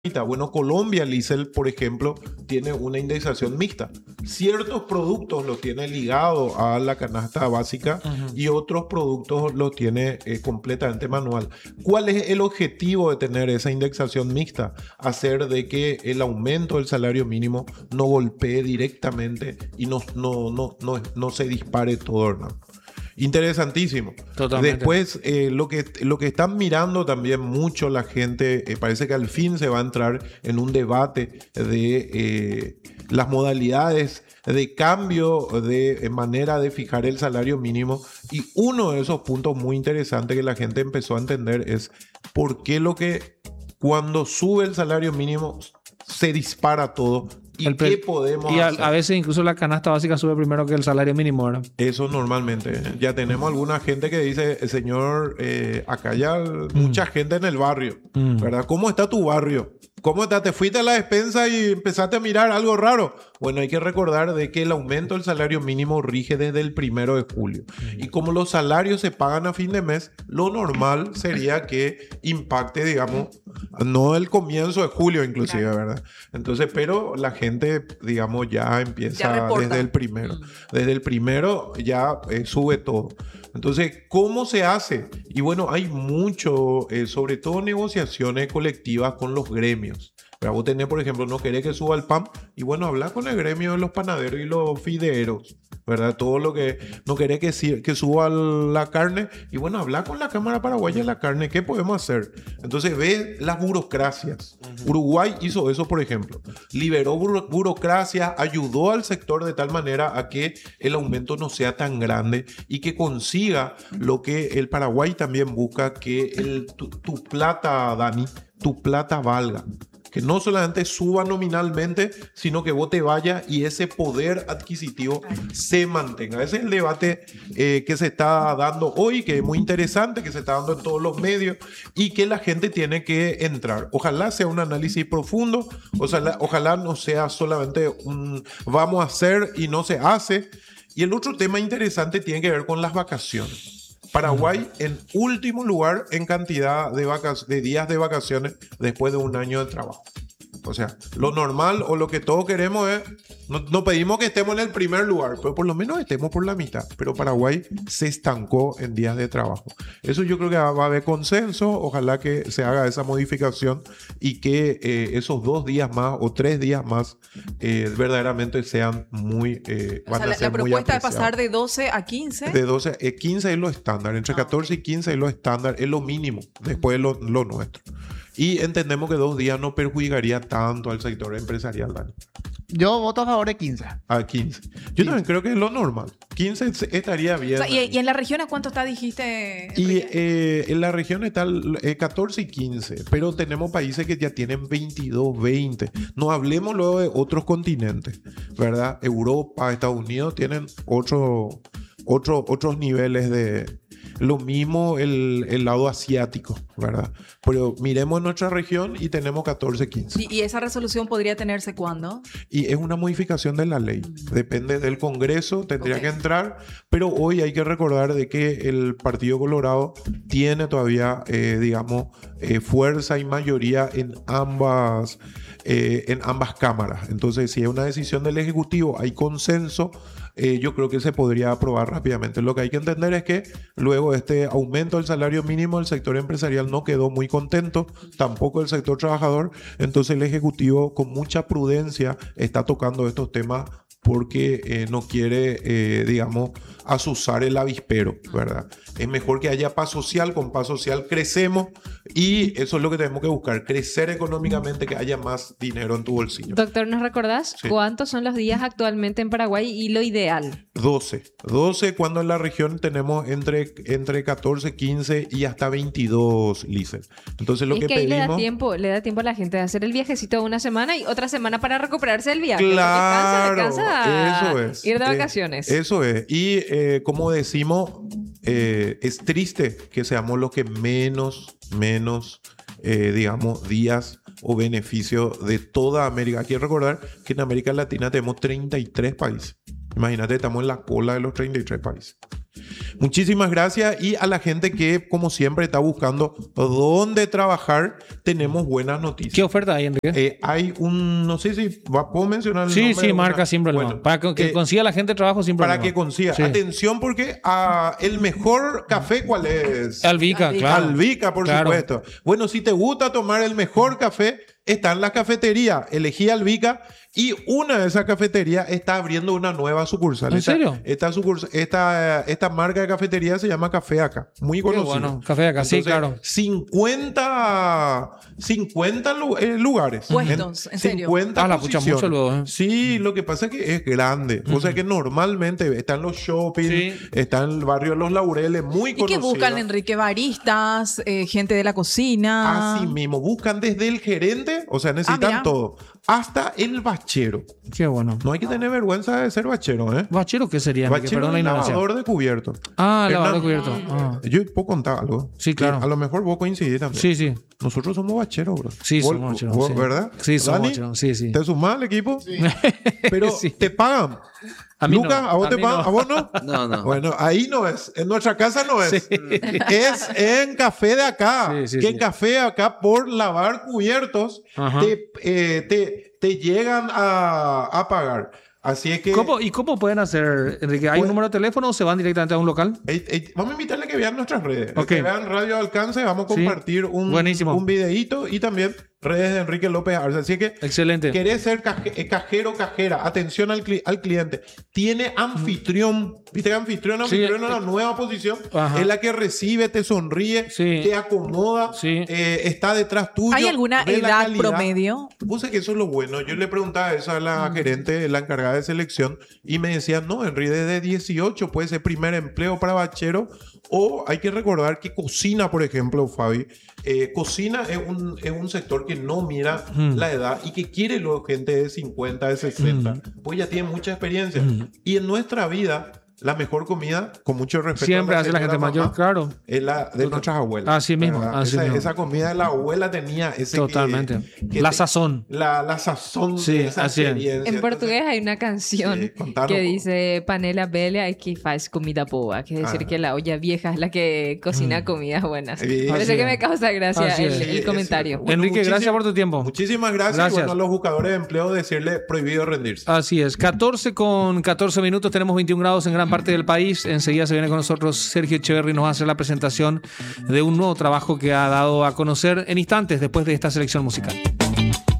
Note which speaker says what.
Speaker 1: mitad. Bueno, Colombia, Liesel, por ejemplo, tiene una indexación mixta. Ciertos productos los tiene ligado a la canasta básica y otros productos los tiene completamente manual. ¿Cuál es el objetivo de tener esa indexación mixta? Hacer de que el aumento del salario mínimo no golpee directamente y no se dispare todo, ¿no? Interesantísimo.
Speaker 2: Totalmente.
Speaker 1: Después, lo que están mirando también mucho la gente, parece que al fin se va a entrar en un debate de las modalidades de cambio de manera de fijar el salario mínimo. Y uno de esos puntos muy interesantes que la gente empezó a entender es por qué cuando sube el salario mínimo se dispara todo. ¿Y qué podemos hacer?
Speaker 2: A veces incluso la canasta básica sube primero que el salario mínimo, ¿verdad?
Speaker 1: Eso normalmente. Ya tenemos alguna gente que dice, señor, acá ya mucha gente en el barrio, ¿verdad? ¿Cómo está tu barrio? ¿Cómo está? ¿Te fuiste a la despensa y empezaste a mirar algo raro? Bueno, hay que recordar de que el aumento del salario mínimo rige desde el 1 de julio. Y como los salarios se pagan a fin de mes, lo normal sería que impacte, digamos, no el comienzo de julio inclusive, claro, ¿verdad? Entonces, pero la gente, digamos, ya empieza desde el primero. Desde el primero ya sube todo. Entonces, ¿cómo se hace? Y bueno, hay mucho, sobre todo negociaciones colectivas con los gremios. Pero vos tenés, por ejemplo, no querés que suba el pan, y bueno, habla con el gremio de los panaderos y los fideros, ¿verdad? Todo lo que no querés que suba la carne, y bueno, habla con la Cámara Paraguaya de la Carne, ¿qué podemos hacer? Entonces, ve las burocracias. Uruguay hizo eso, por ejemplo. Liberó burocracia, ayudó al sector de tal manera a que el aumento no sea tan grande y que consiga lo que el Paraguay también busca, que tu plata, Dani, tu plata valga. Que no solamente suba nominalmente, sino que vos te vayas y ese poder adquisitivo se mantenga. Ese es el debate que se está dando hoy, que es muy interesante, que se está dando en todos los medios y que la gente tiene que entrar. Ojalá sea un análisis profundo, ojalá no sea solamente un vamos a hacer y no se hace. Y el otro tema interesante tiene que ver con las vacaciones. Paraguay en último lugar en cantidad de días de vacaciones después de un año de trabajo. O sea, lo normal o lo que todos queremos es, no pedimos que estemos en el primer lugar, pero por lo menos estemos por la mitad. Pero Paraguay se estancó en días de trabajo. Eso yo creo que va a haber consenso. Ojalá que se haga esa modificación y que esos 2 días más o 3 días más verdaderamente sean muy van a ser
Speaker 3: la propuesta de pasar de 12 a 15.
Speaker 1: De 12 a 15 es lo estándar. Entre 14 y 15 es lo estándar, es lo mínimo. Después lo nuestro. Y entendemos que 2 días no perjudicaría tanto al sector empresarial, Dani.
Speaker 4: Yo voto a favor de 15.
Speaker 1: A 15. Yo también creo que es lo normal. 15 estaría bien.
Speaker 3: O sea, ¿y en la región a cuánto está, dijiste?
Speaker 1: Y en la región está 14 y 15, pero tenemos países que ya tienen 22, 20. No hablemos luego de otros continentes, ¿verdad? Europa, Estados Unidos tienen otros niveles de... Lo mismo el lado asiático, ¿verdad? Pero miremos nuestra región y tenemos 14, 15.
Speaker 3: ¿Y esa resolución podría tenerse cuándo?
Speaker 1: Y es una modificación de la ley. Depende del Congreso, tendría que entrar. Pero hoy hay que recordar de que el Partido Colorado tiene todavía, fuerza y mayoría en ambas cámaras. Entonces, si es una decisión del Ejecutivo, hay consenso. Yo creo que se podría aprobar rápidamente. Lo que hay que entender es que luego de este aumento del salario mínimo, el sector empresarial no quedó muy contento, tampoco el sector trabajador. Entonces el Ejecutivo con mucha prudencia está tocando estos temas porque no quiere, azuzar el avispero, ¿verdad? Es mejor que haya paz social, con paz social crecemos y eso es lo que tenemos que buscar, crecer económicamente, que haya más dinero en tu bolsillo.
Speaker 5: Doctor, ¿nos recordás cuántos son los días actualmente en Paraguay y lo ideal?
Speaker 1: 12 cuando en la región tenemos entre 14, 15 y hasta 22, Liesel. Entonces lo que
Speaker 5: ahí
Speaker 1: pedimos...
Speaker 5: le da tiempo a la gente de hacer el viajecito de una semana y otra semana para recuperarse del viaje.
Speaker 1: Claro,
Speaker 5: Le cansa
Speaker 1: eso es.
Speaker 5: Ir de vacaciones.
Speaker 1: Eso es. Y como decimos, es triste que seamos los que menos días o beneficios de toda América. Hay que recordar que en América Latina tenemos 33 países. Imagínate, estamos en la cola de los 33 países. Muchísimas gracias y a la gente que, como siempre, está buscando dónde trabajar, tenemos buenas noticias.
Speaker 2: ¿Qué oferta hay, Enrique?
Speaker 1: Hay no sé si puedo mencionar el
Speaker 2: Sí,
Speaker 1: nombre
Speaker 2: sí,
Speaker 1: de
Speaker 2: marca
Speaker 1: una-
Speaker 2: sin problema.
Speaker 1: Bueno,
Speaker 2: Para que consiga la gente trabajo sin problema.
Speaker 1: para que consiga.
Speaker 2: Sí.
Speaker 1: Atención porque el mejor café, ¿cuál es?
Speaker 2: Albica,
Speaker 3: Albica.
Speaker 2: claro.
Speaker 1: Albica, por
Speaker 2: Claro.
Speaker 1: supuesto. Bueno, si te gusta tomar el mejor café, está en la cafetería. Elegí Albica y una de esas cafeterías está abriendo una nueva sucursal.
Speaker 2: ¿En serio?
Speaker 1: Esta marca de cafetería se llama Café Acá. Muy
Speaker 2: Qué
Speaker 1: conocida.
Speaker 2: bueno, Café Acá, sí, claro.
Speaker 1: 50 lugares.
Speaker 3: Puestos, en serio.
Speaker 1: 50
Speaker 2: Ah, la pucha,
Speaker 1: posiciones.
Speaker 2: mucho luego, ¿eh?
Speaker 1: Sí, lo que pasa es que es grande. O sea que normalmente están los shopping,
Speaker 2: Sí.
Speaker 1: está en el barrio Los Laureles, muy
Speaker 3: ¿Y
Speaker 1: conocida.
Speaker 3: qué buscan, Enrique? Baristas, gente de la cocina.
Speaker 1: Así mismo, buscan desde el gerente, o sea, necesitan
Speaker 3: mira.
Speaker 1: todo, hasta el bachero.
Speaker 2: Qué bueno.
Speaker 1: No hay que tener vergüenza de ser bachero, ¿eh?
Speaker 2: ¿Bachero qué sería, Enrique?
Speaker 1: Bachero
Speaker 2: Perdón la
Speaker 1: es
Speaker 2: ignorancia.
Speaker 1: lavador de cubierto.
Speaker 2: Ah, lavador de
Speaker 1: Hernán,
Speaker 2: cubierto. Ah.
Speaker 1: Yo puedo contar algo.
Speaker 2: Sí, claro.
Speaker 1: Que a lo mejor vos coincidís también.
Speaker 2: Sí, sí.
Speaker 1: Nosotros somos bacheros, bro.
Speaker 2: Sí,
Speaker 1: Vos-
Speaker 2: somos bacheros,
Speaker 1: vos,
Speaker 2: sí.
Speaker 1: ¿verdad?
Speaker 2: Sí, somos
Speaker 1: Dani,
Speaker 2: bacheros, sí, sí.
Speaker 1: ¿Te sumás al equipo? Pero
Speaker 2: Sí.
Speaker 1: te pagan.
Speaker 2: A mí
Speaker 1: Lucas,
Speaker 2: no,
Speaker 1: ¿a vos
Speaker 2: a
Speaker 1: te
Speaker 2: mí
Speaker 1: pagan?
Speaker 2: no.
Speaker 1: ¿A vos no?
Speaker 6: No, no.
Speaker 1: Bueno, ahí no es. En nuestra casa no es. Es en Café de Acá.
Speaker 2: Sí, sí,
Speaker 1: que
Speaker 2: sí.
Speaker 1: Café Acá, por lavar cubiertos,
Speaker 2: Ajá.
Speaker 1: te llegan a pagar. Así es que...
Speaker 2: ¿Y cómo pueden hacer, Enrique? ¿Hay un
Speaker 1: Pues-
Speaker 2: número de teléfono o se van directamente a un local?
Speaker 1: Vamos a invitarle a que vean nuestras redes.
Speaker 2: Ok.
Speaker 1: Que vean Radio Alcance. Vamos a
Speaker 2: Sí.
Speaker 1: compartir
Speaker 2: Buenísimo.
Speaker 1: un videíto y también redes de Enrique López Arce. Así que
Speaker 2: Excelente.
Speaker 1: querés ser cajero, cajera. Atención al cliente. Tiene anfitrión. ¿Viste que anfitrión
Speaker 2: Sí,
Speaker 1: es una nueva posición?
Speaker 2: Ajá.
Speaker 1: Es la que recibe, te sonríe,
Speaker 2: Sí.
Speaker 1: te acomoda,
Speaker 2: Sí.
Speaker 1: está detrás tuyo.
Speaker 3: ¿Hay alguna
Speaker 1: ve la
Speaker 3: edad
Speaker 1: calidad.
Speaker 3: promedio?
Speaker 1: Puse que eso es lo bueno. Yo le preguntaba eso a la gerente, la encargada de selección, y me decía, no, Henry, desde 18 puede ser primer empleo para bachero, o hay que recordar que cocina, por ejemplo, Fabi, cocina es un sector que no mira la edad y que quiere luego gente de 50, de 60, pues ya tiene mucha experiencia. Y en nuestra vida, la mejor comida, con mucho respeto,
Speaker 2: Siempre
Speaker 1: a
Speaker 2: hace la gente
Speaker 1: señora
Speaker 2: mayor,
Speaker 1: mamá,
Speaker 2: claro.
Speaker 1: es la de nuestras abuelas.
Speaker 2: Así mismo,
Speaker 1: ¿verdad?
Speaker 2: así mismo.
Speaker 1: Esa comida de la abuela tenía ese
Speaker 2: Totalmente.
Speaker 1: que
Speaker 2: La
Speaker 1: te-
Speaker 2: sazón.
Speaker 1: la sazón
Speaker 2: Sí,
Speaker 1: de esa
Speaker 2: así es.
Speaker 1: experiencia.
Speaker 5: En portugués hay una canción
Speaker 1: sí, contanos,
Speaker 5: que
Speaker 1: po.
Speaker 5: dice panela velha es que faz comida boa, que es decir
Speaker 1: Ah.
Speaker 5: que la olla vieja es la que cocina comidas buenas.
Speaker 1: Bien.
Speaker 5: Por eso
Speaker 2: Así
Speaker 5: que
Speaker 2: es.
Speaker 5: me causa gracia
Speaker 2: Así
Speaker 5: el,
Speaker 2: es.
Speaker 5: el
Speaker 1: Sí,
Speaker 5: comentario.
Speaker 1: es cierto. Bueno,
Speaker 2: Enrique, gracias
Speaker 1: muchísimas-
Speaker 2: por tu tiempo.
Speaker 1: Muchísimas gracias.
Speaker 2: Gracias.
Speaker 1: Y bueno, a los buscadores de empleo decirle prohibido rendirse.
Speaker 2: Así es. 14 minutos. Tenemos 21 grados en gran parte del país. Enseguida se viene con nosotros Sergio Echeverry. Nos va a hacer la presentación de un nuevo trabajo que ha dado a conocer en instantes después de esta selección musical.